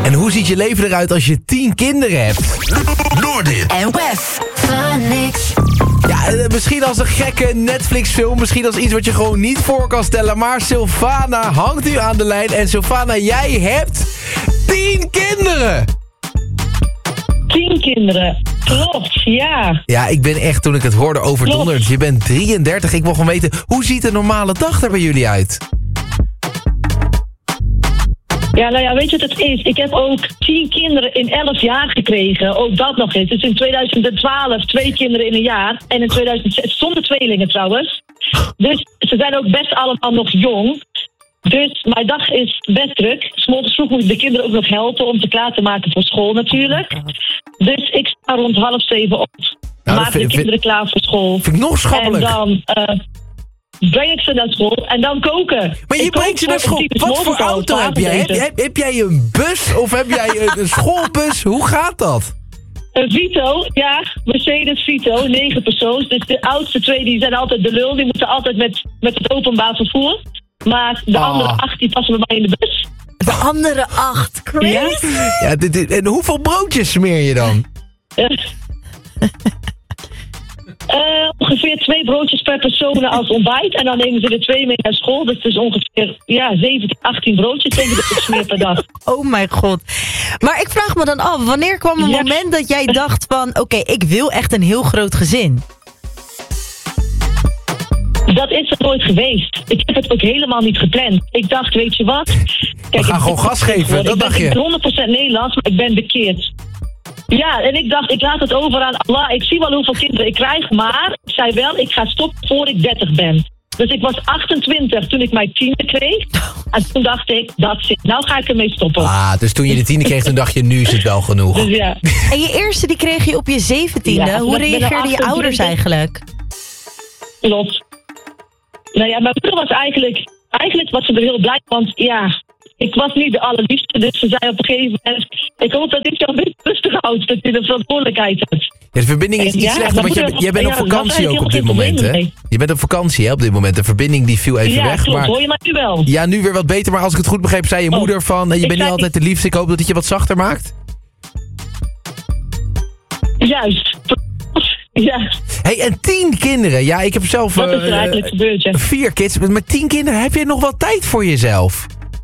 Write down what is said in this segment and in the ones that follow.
En hoe ziet je leven eruit als je 10 kinderen hebt? Noordin En Wef. Phoenix. Ja, misschien als een gekke Netflix-film. Misschien als iets wat je gewoon niet voor kan stellen. Maar Sylvana hangt nu aan de lijn. En Sylvana, jij hebt 10 kinderen! 10 kinderen. Klopt, ja. Ja, ik ben echt, toen ik het hoorde, overdonderd. Je bent 33. Ik wil gewoon weten, hoe ziet een normale dag er bij jullie uit? Ja, nou ja, weet je wat het is? Ik heb ook 10 kinderen in 11 jaar gekregen. Ook dat nog eens. Dus in 2012 2 kinderen in een jaar. En in 2006 zonder tweelingen trouwens. Dus ze zijn ook best allemaal nog jong. Dus mijn dag is best druk. 's Morgens vroeg moet ik de kinderen ook nog helpen om ze klaar te maken voor school natuurlijk. Dus ik sta rond 6:30 op. Nou, Maak de kinderen klaar voor school. Vind ik nog schappelijk. En dan breng ik ze naar school en dan koken. Maar je brengt ze naar school. Wat voor auto heb jij? Heb jij een bus of heb jij een schoolbus? Hoe gaat dat? Een Vito, ja, Mercedes Vito, 9 persoons. Dus de oudste 2 die zijn altijd de lul. Die moeten altijd met het openbaar vervoer. Maar de andere 8 die passen bij mij in de bus. De andere 8. Crazy. Ja, en hoeveel broodjes smeer je dan? Ongeveer 2 broodjes per persoon als ontbijt. En dan nemen ze er 2 mee naar school. Dus het is ongeveer 17, 18 broodjes denk ik dat ik smeer per dag. Oh mijn god. Maar ik vraag me dan af, wanneer kwam een moment dat jij dacht van... Oké, ik wil echt een heel groot gezin? Dat is er nooit geweest. Ik heb het ook helemaal niet gepland. Ik dacht, weet je wat? Kijk, We gaan gewoon gas geven, dat dacht je. Ik ben 100% Nederlands, maar ik ben bekeerd. Ja, en ik dacht, ik laat het over aan Allah. Ik zie wel hoeveel kinderen ik krijg, maar ik zei wel, ik ga stoppen voor ik 30 ben. Dus ik was 28 toen ik mijn 10e kreeg. En toen dacht ik, nou ga ik ermee stoppen. Dus toen je de 10e kreeg, toen dacht je, nu is het wel genoeg. Dus ja. En je eerste die kreeg je op je 17e. Ja, Hoe ik ben reageerden je 28. ouders eigenlijk? Klopt. Nou ja, mijn moeder was eigenlijk was ze er heel blij, want ja, ik was niet de allerliefste. Dus ze zei op een gegeven moment, ik hoop dat ik jou een beetje rustig houd, dat je de verantwoordelijkheid hebt. Ja, de verbinding is iets slechter, want jij bent op vakantie ook op dit moment, hè? Je bent op vakantie, hè, op dit moment. De verbinding die viel even weg. Klopt, maar hoor je mij nu wel? Ja, nu weer wat beter, maar als ik het goed begreep, zei je moeder van... je bent niet altijd de liefste, ik hoop dat het je wat zachter maakt. Juist. Ja. Hey, en 10 kinderen. Ja, ik heb zelf... Wat is er eigenlijk gebeurd, ja? 4 kids. Met 10 kinderen heb je nog wel tijd voor jezelf?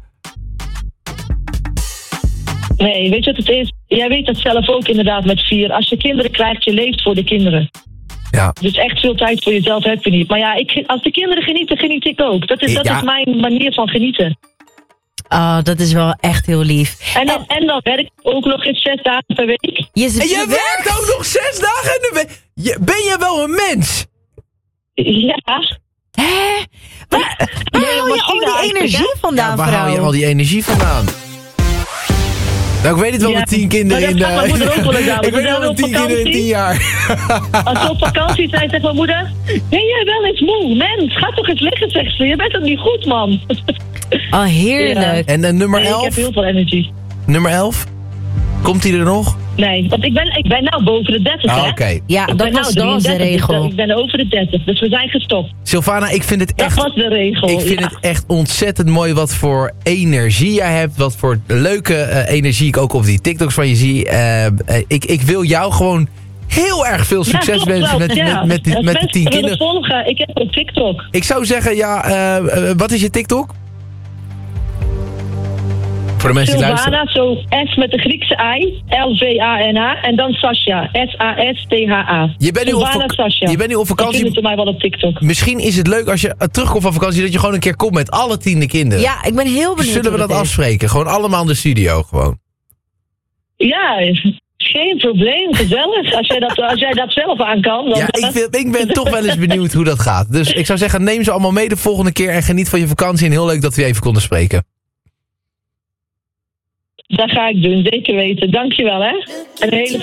Nee, weet je wat het is? Jij weet dat zelf ook inderdaad met 4. Als je kinderen krijgt, je leeft voor de kinderen. Ja. Dus echt veel tijd voor jezelf heb je niet. Maar ja, als de kinderen genieten, geniet ik ook. Dat is mijn manier van genieten. Oh, dat is wel echt heel lief. En dan werk ik ook nog eens 6 dagen per week. En je werkt ook nog 6 dagen in de week? Ben je wel een mens? Ja. Hè? Waar haal je al die energie vandaan, waar haal je al die energie vandaan? Nou, ik weet het wel met 10 kinderen in... ik weet wel met 10 kinderen in 10 jaar. Als ze op vakantie zijn, zegt mijn moeder... Ben jij wel eens moe? Mens, ga toch eens liggen, zegt ze. Je bent toch niet goed, man? Oh, heerlijk. Ja. En nummer 11? Ik heb heel veel energie. Nummer 11? Komt hij er nog? Nee, want ik ben nou boven de 30, hè? Oké. Ja, dat was de regel. Dus ik ben over de 30, dus we zijn gestopt. Sylvana, ik vind het echt... Dat was de regel, Ik vind het echt ontzettend mooi wat voor energie jij hebt. Wat voor leuke energie ik ook op die TikToks van je zie. Ik wil jou gewoon heel erg veel succes wensen met de 10 kinderen. Volgen. Ik heb op TikTok. Ik zou zeggen, wat is je TikTok? Voor de mensen die luisteren. Sylvana, zo S met de Griekse I, L-V-A-N-A. En dan Sasha, S-A-S-T-H-A. Je bent nu op vakantie. Dat mij wel op TikTok. Misschien is het leuk als je terugkomt van vakantie... dat je gewoon een keer komt met alle 10 kinderen. Ja, ik ben heel benieuwd. Zullen we dat afspreken? Gewoon allemaal in de studio, gewoon. Ja, geen probleem. Gezellig. Als jij dat zelf aan kan. Dan ja, ik ben toch wel eens benieuwd hoe dat gaat. Dus ik zou zeggen, neem ze allemaal mee de volgende keer... en geniet van je vakantie. En heel leuk dat we even konden spreken. Dat ga ik doen, zeker weten. Dankjewel, hè. En een hele